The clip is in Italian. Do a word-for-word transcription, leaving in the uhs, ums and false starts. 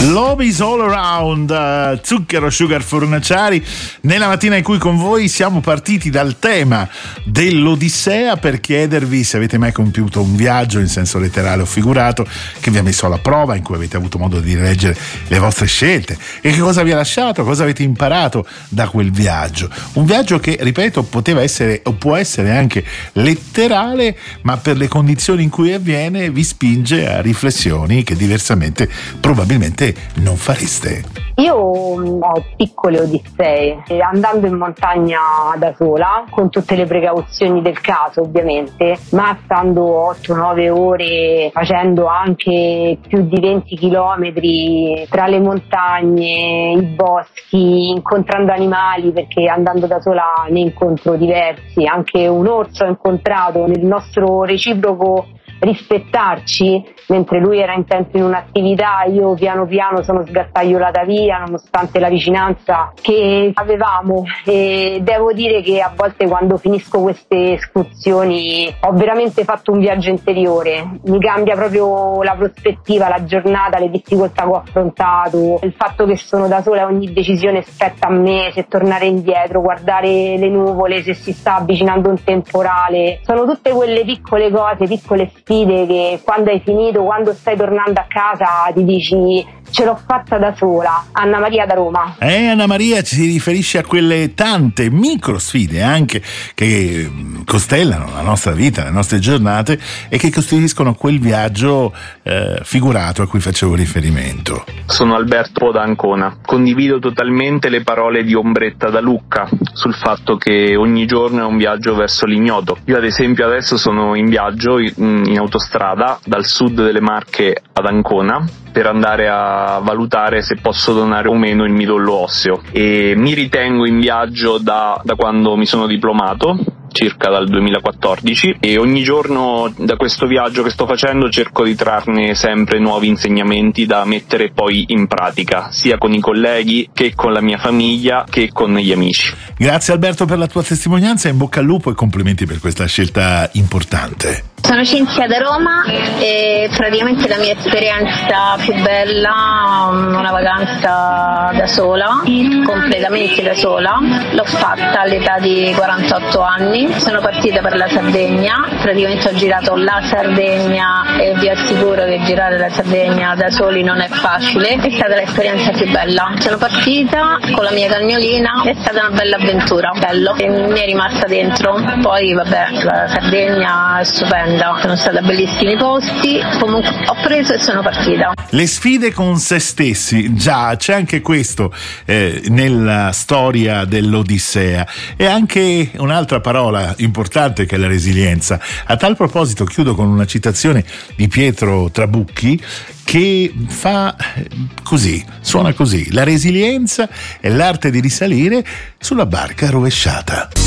Love is all around, uh, Zucchero Sugar Fornaciari, nella mattina in cui con voi siamo partiti dal tema dell'Odissea per chiedervi se avete mai compiuto un viaggio in senso letterale o figurato che vi ha messo alla prova, in cui avete avuto modo di rileggere le vostre scelte e che cosa vi ha lasciato, cosa avete imparato da quel viaggio. Un viaggio che, ripeto, poteva essere o può essere anche letterale, ma per le condizioni in cui avviene vi spinge a riflessioni che diversamente probabilmente non fareste. Io ho piccole odissee, andando in montagna da sola, con tutte le precauzioni del caso ovviamente, ma stando otto nove ore, facendo anche più di venti chilometri tra le montagne, i boschi, incontrando animali, perché andando da sola ne incontro diversi, anche un orso ho incontrato nel nostro reciproco rispettarci, mentre lui era intento in un'attività, io piano piano sono sgattaiolata via nonostante la vicinanza che avevamo, e devo dire che a volte quando finisco queste escursioni ho veramente fatto un viaggio interiore, mi cambia proprio la prospettiva, la giornata, le difficoltà che ho affrontato, il fatto che sono da sola, ogni decisione spetta a me, se tornare indietro, guardare le nuvole, se si sta avvicinando un temporale, sono tutte quelle piccole cose, piccole sfide che quando hai finito, quando stai tornando a casa ti dici ce l'ho fatta da sola. Anna Maria da Roma. Eh, Anna Maria ci riferisce a quelle tante micro sfide anche che costellano la nostra vita, le nostre giornate e che costituiscono quel viaggio eh, figurato a cui facevo riferimento. Sono Alberto da Ancona. Condivido totalmente le parole di Ombretta da Lucca sul fatto che ogni giorno è un viaggio verso l'ignoto. Io ad esempio adesso sono in viaggio in, in autostrada dal sud delle Marche ad Ancona per andare a valutare se posso donare o meno il midollo osseo, e mi ritengo in viaggio da, da quando mi sono diplomato, circa dal duemilaquattordici, e ogni giorno da questo viaggio che sto facendo cerco di trarne sempre nuovi insegnamenti da mettere poi in pratica, sia con i colleghi che con la mia famiglia che con gli amici. Grazie Alberto per la tua testimonianza, in bocca al lupo e complimenti per questa scelta importante. Sono Cinzia da Roma e praticamente la mia esperienza più bella, una vacanza da sola, completamente da sola, l'ho fatta all'età di quarantotto anni, sono partita per la Sardegna, praticamente ho girato la Sardegna e vi assicuro che girare la Sardegna da soli non è facile, è stata l'esperienza più bella. Sono partita con la mia cagnolina, è stata una bella avventura, bello, e mi è rimasta dentro. Poi vabbè, la Sardegna è stupenda, sono stati bellissimi posti, comunque ho preso e sono partita. Le sfide con se stessi, già c'è anche questo eh, nella storia dell'Odissea, e anche un'altra parola importante che è la resilienza. A tal proposito chiudo con una citazione di Pietro Trabucchi che fa così, suona così: la resilienza è l'arte di risalire sulla barca rovesciata.